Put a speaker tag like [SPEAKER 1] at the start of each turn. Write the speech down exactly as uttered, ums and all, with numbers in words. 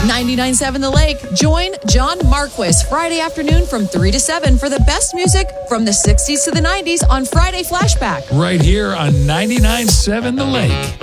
[SPEAKER 1] ninety-nine point seven The Lake. Join John Marquis Friday afternoon from three to seven for the best music from the sixties to the nineties on Friday Flashback.
[SPEAKER 2] Right here on ninety-nine point seven The Lake.